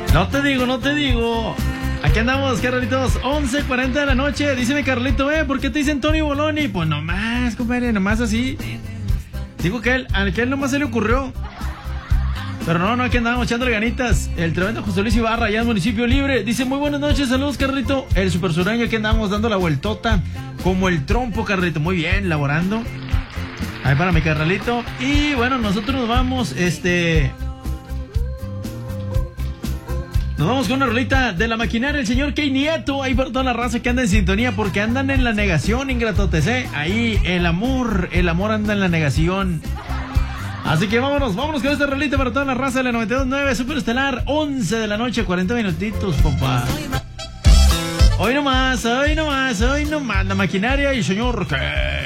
No te digo, no te digo. Aquí andamos, Carlitos, 11:40 de la noche. Díceme, Carlito, ¿por qué te dicen Tony Boloni? Pues nomás, compadre, nomás así. Digo que a él nomás se le ocurrió. Pero no, aquí andamos echándole ganitas. El tremendo José Luis Ibarra, allá en Municipio Libre. Dice, muy buenas noches, saludos, Carlito. El super sureño, aquí andamos dando la vueltota como el trompo, Carlito. Muy bien, laborando. Ahí para mi Carlito. Y bueno, nosotros nos vamos, Nos vamos con una rolita de la maquinaria, el señor Key Nieto, ahí para toda la raza que anda en sintonía, porque andan en la negación, ingratotes, ahí el amor anda en la negación. Así que vámonos con esta rolita para toda la raza de la 92.9 Superestelar, 11 de la noche, 40 minutitos, papá. Hoy nomás, la maquinaria y el señor Key.